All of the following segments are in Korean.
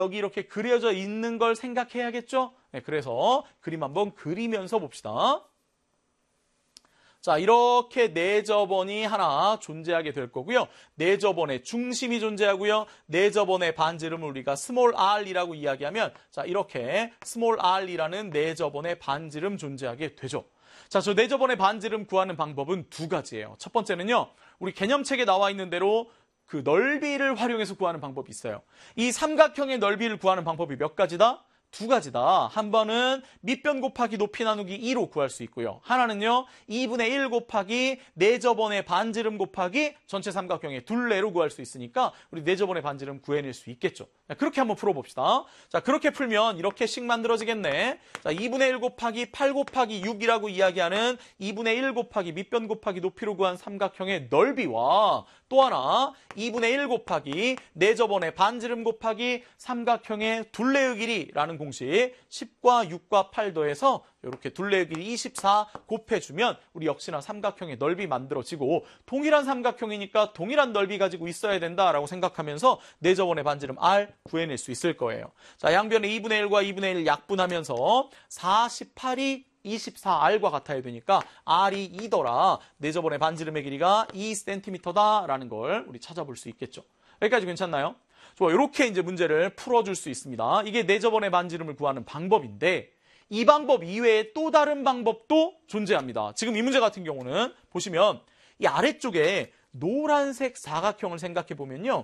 여기 이렇게 그려져 있는 걸 생각해야겠죠? 네, 그래서 그림 한번 그리면서 봅시다. 자, 이렇게 내저번이 하나 존재하게 될 거고요. 내저번의 중심이 존재하고요. 내저번의 반지름을 우리가 스몰 r이라고 이야기하면 자, 이렇게 스몰 r이라는 내저번의 반지름 존재하게 되죠. 자, 저 내저번의 반지름 구하는 방법은 두 가지예요. 첫 번째는요. 우리 개념책에 나와 있는 대로 그 넓이를 활용해서 구하는 방법이 있어요. 이 삼각형의 넓이를 구하는 방법이 몇 가지다? 두 가지다. 한 번은 밑변 곱하기 높이 나누기 2로 구할 수 있고요. 하나는요. 2분의 1 곱하기 내저번의 반지름 곱하기 전체 삼각형의 둘레로 구할 수 있으니까 우리 내저번의 반지름 구해낼 수 있겠죠. 그렇게 한번 풀어봅시다. 자, 그렇게 풀면 이렇게씩 만들어지겠네. 자, 2분의 1 곱하기 8 곱하기 6이라고 이야기하는 2분의 1 곱하기 밑변 곱하기 높이로 구한 삼각형의 넓이와 또 하나 2분의 1 곱하기 내저번의 반지름 곱하기 삼각형의 둘레의 길이라는 공식 10과 6과 8 더해서 이렇게 둘레의 길이 24 곱해주면 우리 역시나 삼각형의 넓이 만들어지고 동일한 삼각형이니까 동일한 넓이 가지고 있어야 된다라고 생각하면서 내저번의 반지름 R 구해낼 수 있을 거예요. 자, 양변의 2분의 1과 2분의 1 약분하면서 48이 24R과 같아야 되니까 R이 2더라. 내저번의 반지름의 길이가 2cm다라는 걸 우리 찾아볼 수 있겠죠. 여기까지 괜찮나요? 좋아, 이렇게 이제 문제를 풀어줄 수 있습니다. 이게 내저번의 반지름을 구하는 방법인데 이 방법 이외에 또 다른 방법도 존재합니다. 지금 이 문제 같은 경우는 보시면 이 아래쪽에 노란색 사각형을 생각해 보면요.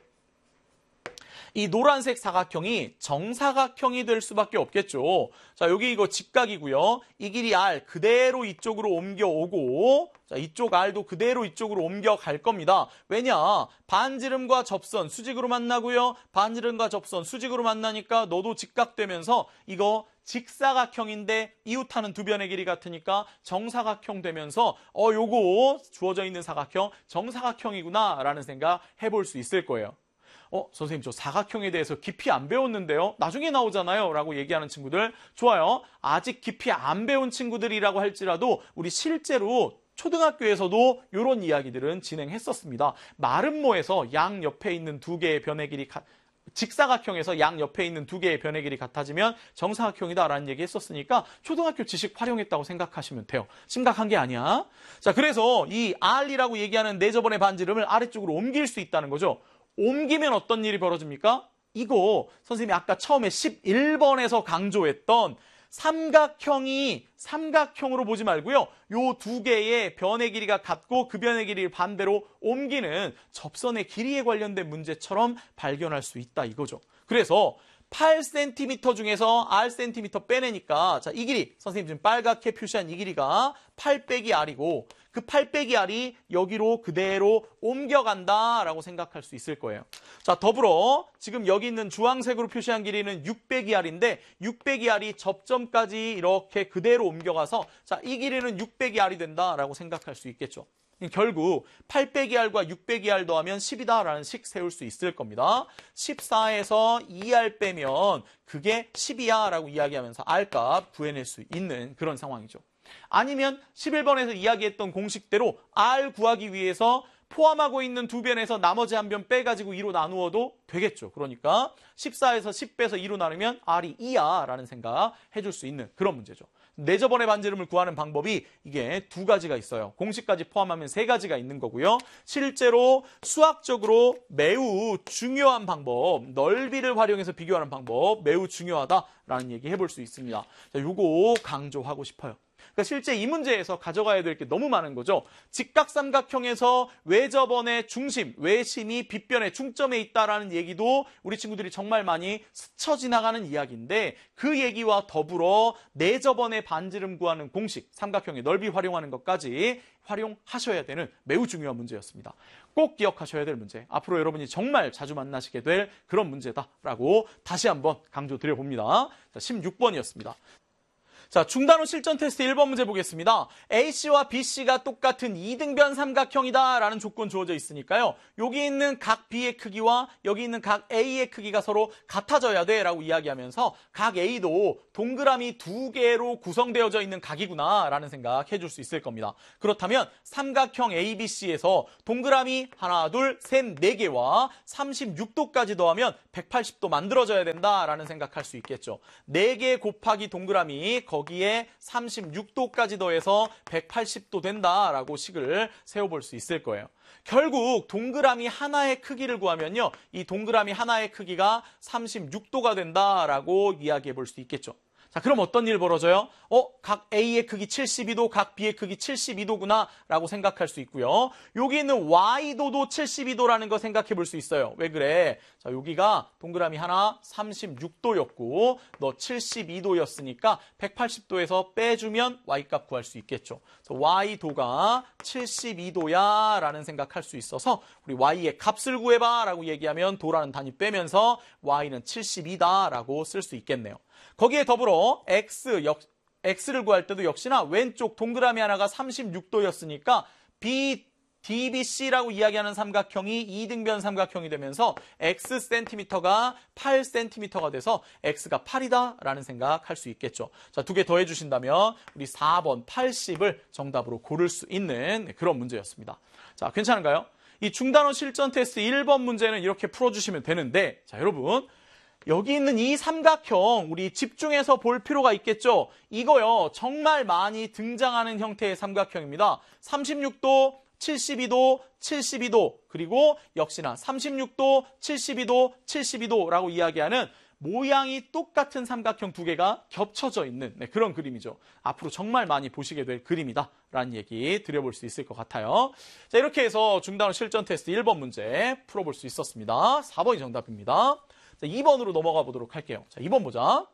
이 노란색 사각형이 정사각형이 될 수밖에 없겠죠. 자, 여기 이거 직각이고요. 이 길이 R 그대로 이쪽으로 옮겨오고 자, 이쪽 R도 그대로 이쪽으로 옮겨갈 겁니다. 왜냐? 반지름과 접선 수직으로 만나고요. 반지름과 접선 수직으로 만나니까 너도 직각되면서 이거 직사각형인데 이웃하는 두 변의 길이 같으니까 정사각형 되면서 요거 주어져 있는 사각형 정사각형이구나 라는 생각 해볼 수 있을 거예요. 선생님 저 사각형에 대해서 깊이 안 배웠는데요. 나중에 나오잖아요. 라고 얘기하는 친구들 좋아요. 아직 깊이 안 배운 친구들이라고 할지라도 우리 실제로 초등학교에서도 이런 이야기들은 진행했었습니다. 마름모에서 양 옆에 있는 두 개의 변의 길이 직사각형에서 양 옆에 있는 두 개의 변의 길이 같아지면 정사각형이다라는 얘기 했었으니까 초등학교 지식 활용했다고 생각하시면 돼요. 심각한 게 아니야. 자, 그래서 이 R이라고 얘기하는 내저번의 반지름을 아래쪽으로 옮길 수 있다는 거죠. 옮기면 어떤 일이 벌어집니까? 이거 선생님이 아까 처음에 11번에서 강조했던 삼각형이 삼각형으로 보지 말고요. 요 두 개의 변의 길이가 같고 그 변의 길이를 반대로 옮기는 접선의 길이에 관련된 문제처럼 발견할 수 있다 이거죠. 그래서 8cm 중에서 Rcm 빼내니까 자, 이 길이 선생님 지금 빨갛게 표시한 이 길이가 8 빼기 R이고 그 8 빼기 R이 여기로 그대로 옮겨간다라고 생각할 수 있을 거예요. 자, 더불어 지금 여기 있는 주황색으로 표시한 길이는 6 빼기 R인데 6 빼기 R이 접점까지 이렇게 그대로 옮겨가서 자, 이 길이는 6 빼기 R이 된다라고 생각할 수 있겠죠. 결국 8 빼기 R과 6 빼기 R 더하면 10이다라는 식 세울 수 있을 겁니다. 14에서 2R 빼면 그게 10이야 라고 이야기하면서 R값 구해낼 수 있는 그런 상황이죠. 아니면 11번에서 이야기했던 공식대로 R 구하기 위해서 포함하고 있는 두 변에서 나머지 한 변 빼가지고 2로 나누어도 되겠죠. 그러니까 14에서 10 빼서 2로 나누면 R이 2야 라는 생각 해줄 수 있는 그런 문제죠. 내저번의 반지름을 구하는 방법이 이게 두 가지가 있어요. 공식까지 포함하면 세 가지가 있는 거고요. 실제로 수학적으로 매우 중요한 방법, 넓이를 활용해서 비교하는 방법 매우 중요하다라는 얘기 해볼 수 있습니다. 자, 요거 강조하고 싶어요. 그러니까 실제 이 문제에서 가져가야 될 게 너무 많은 거죠. 직각삼각형에서 외저번의 중심, 외심이 빗변의 중점에 있다라는 얘기도 우리 친구들이 정말 많이 스쳐 지나가는 이야기인데 그 얘기와 더불어 내저번의 반지름 구하는 공식, 삼각형의 넓이 활용하는 것까지 활용하셔야 되는 매우 중요한 문제였습니다. 꼭 기억하셔야 될 문제. 앞으로 여러분이 정말 자주 만나시게 될 그런 문제다라고 다시 한번 강조드려봅니다. 자, 16번이었습니다. 자, 중단호 실전 테스트 1번 문제 보겠습니다. A씨와 B씨가 똑같은 이등변 삼각형이다 라는 조건 주어져 있으니까요. 여기 있는 각 B의 크기와 여기 있는 각 A의 크기가 서로 같아져야 돼 라고 이야기하면서 각 A도 동그라미 2개로 구성되어져 있는 각이구나 라는 생각 해줄 수 있을 겁니다. 그렇다면 삼각형 ABC에서 동그라미 하나, 둘, 셋, 4개와 36도까지 더하면 180도 만들어져야 된다라는 생각할 수 있겠죠. 4개 곱하기 동그라미 거기에 36도까지 더해서 180도 된다라고 식을 세워볼 수 있을 거예요. 결국 동그라미 하나의 크기를 구하면요. 이 동그라미 하나의 크기가 36도가 된다라고 이야기해 볼 수 있겠죠. 자, 그럼 어떤 일 벌어져요? 각 A의 크기 72도, 각 B의 크기 72도구나 라고 생각할 수 있고요. 여기 있는 Y도도 72도라는 거 생각해 볼 수 있어요. 왜 그래? 자, 여기가 동그라미 하나 36도였고 너 72도였으니까 180도에서 빼주면 Y값 구할 수 있겠죠. 그래서 Y도가 72도야 라는 생각할 수 있어서 우리 Y의 값을 구해봐 라고 얘기하면 도라는 단위 빼면서 Y는 72다 라고 쓸 수 있겠네요. 거기에 더불어 X를 구할 때도 역시나 왼쪽 동그라미 하나가 36도였으니까 DBC라고 이야기하는 삼각형이 이등변 삼각형이 되면서 Xcm가 8cm가 돼서 X가 8이다 라는 생각할 수 있겠죠. 자, 2개 더해 주신다면 우리 4번 80을 정답으로 고를 수 있는 그런 문제였습니다. 자, 괜찮은가요? 이 중단호 실전 테스트 1번 문제는 이렇게 풀어주시면 되는데, 자, 여러분 여기 있는 이 삼각형 우리 집중해서 볼 필요가 있겠죠. 이거요 정말 많이 등장하는 형태의 삼각형입니다. 36도, 72도, 72도 그리고 역시나 36도, 72도, 72도라고 이야기하는 모양이 똑같은 삼각형 2개가 겹쳐져 있는 그런 그림이죠. 앞으로 정말 많이 보시게 될 그림이다 라는 얘기 드려볼 수 있을 것 같아요. 자, 이렇게 해서 중단호 실전 테스트 1번 문제 풀어볼 수 있었습니다. 4번이 정답입니다. 자, 2번으로 넘어가 보도록 할게요. 자, 2번 보자.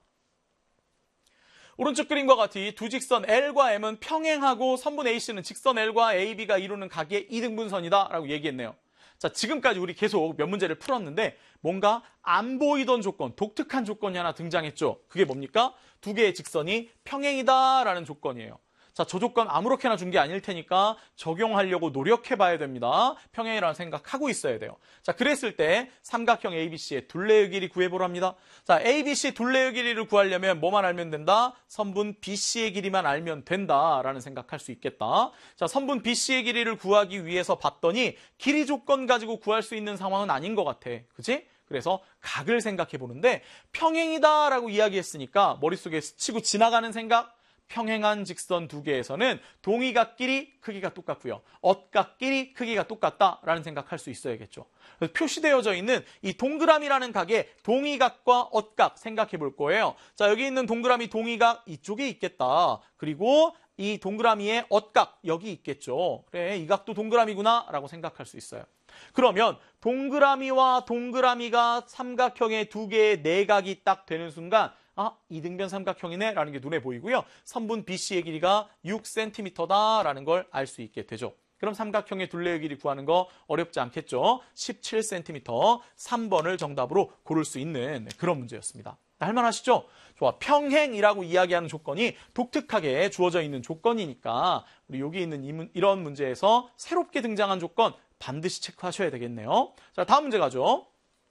오른쪽 그림과 같이 두 직선 L과 M은 평행하고 선분 AC는 직선 L과 AB가 이루는 각의 이등분선이다 라고 얘기했네요. 자, 지금까지 우리 계속 몇 문제를 풀었는데 뭔가 안 보이던 조건, 독특한 조건이 하나 등장했죠. 그게 뭡니까? 두 개의 직선이 평행이다 라는 조건이에요. 자, 저 조건 아무렇게나 준 게 아닐 테니까 적용하려고 노력해 봐야 됩니다. 평행이라는 생각하고 있어야 돼요. 자, 그랬을 때 삼각형 ABC의 둘레의 길이 구해보랍니다. 자, ABC 둘레의 길이를 구하려면 뭐만 알면 된다? 선분 BC의 길이만 알면 된다라는 생각할 수 있겠다. 자, 선분 BC의 길이를 구하기 위해서 봤더니 길이 조건 가지고 구할 수 있는 상황은 아닌 것 같아. 그치? 그래서 각을 생각해 보는데 평행이다라고 이야기했으니까 머릿속에 스치고 지나가는 생각? 평행한 직선 2개에서는 동의각끼리 크기가 똑같고요. 엇각끼리 크기가 똑같다라는 생각할 수 있어야겠죠. 표시되어져 있는 이 동그라미라는 각의 동의각과 엇각 생각해 볼 거예요. 자, 여기 있는 동그라미 동의각 이쪽에 있겠다. 그리고 이 동그라미의 엇각 여기 있겠죠. 그래, 이 각도 동그라미구나 라고 생각할 수 있어요. 그러면 동그라미와 동그라미가 삼각형의 2개의 내각이 딱 되는 순간 이등변 삼각형이네 라는 게 눈에 보이고요. 선분 BC의 길이가 6cm다 라는 걸 알 수 있게 되죠. 그럼 삼각형의 둘레의 길이 구하는 거 어렵지 않겠죠. 17cm 3번을 정답으로 고를 수 있는 그런 문제였습니다. 할만하시죠? 좋아. 평행이라고 이야기하는 조건이 독특하게 주어져 있는 조건이니까 우리 여기 있는 이런 문제에서 새롭게 등장한 조건 반드시 체크하셔야 되겠네요. 자, 다음 문제 가죠.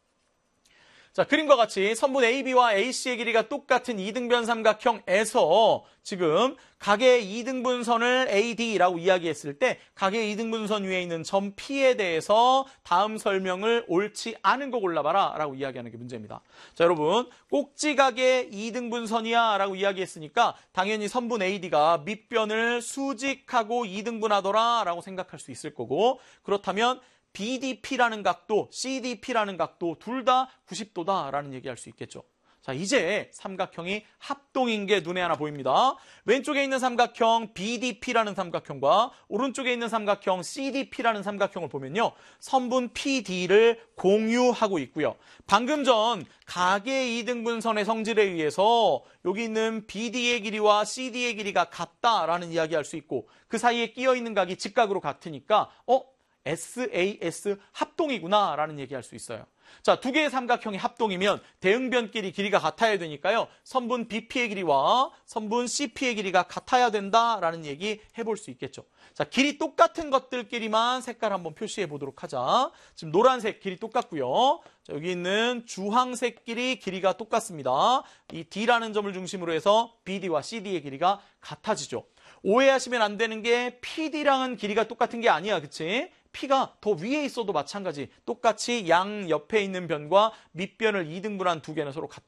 자, 그림과 같이 선분 AB와 AC의 길이가 똑같은 이등변 삼각형에서 지금 각의 이등분선을 AD라고 이야기했을 때 각의 이등분선 위에 있는 점 P에 대해서 다음 설명을 옳지 않은 거 골라봐라 라고 이야기하는 게 문제입니다. 자, 여러분 꼭지각의 이등분선이야 라고 이야기했으니까 당연히 선분 AD가 밑변을 수직하고 이등분하더라 라고 생각할 수 있을 거고, 그렇다면 BDP라는 각도, CDP라는 각도 둘 다 90도다라는 얘기할 수 있겠죠. 자, 이제 삼각형이 합동인 게 눈에 하나 보입니다. 왼쪽에 있는 삼각형 BDP라는 삼각형과 오른쪽에 있는 삼각형 CDP라는 삼각형을 보면요. 선분 PD를 공유하고 있고요. 방금 전 각의 이등분선의 성질에 의해서 여기 있는 BD의 길이와 CD의 길이가 같다라는 이야기할 수 있고 그 사이에 끼어 있는 각이 직각으로 같으니까 SAS 합동이구나라는 얘기할 수 있어요. 자, 두 개의 삼각형이 합동이면 대응변끼리 길이가 같아야 되니까요. 선분 BP의 길이와 선분 CP의 길이가 같아야 된다라는 얘기 해볼 수 있겠죠. 자, 길이 똑같은 것들끼리만 색깔 한번 표시해 보도록 하자. 지금 노란색 길이 똑같고요. 자, 여기 있는 주황색 길이가 똑같습니다. 이 D라는 점을 중심으로 해서 BD와 CD의 길이가 같아지죠. 오해하시면 안 되는 게 PD랑은 길이가 똑같은 게 아니야, 그치? P가 더 위에 있어도 마찬가지. 똑같이 양 옆에 있는 변과 밑변을 2등분한 두 개는 서로 같아.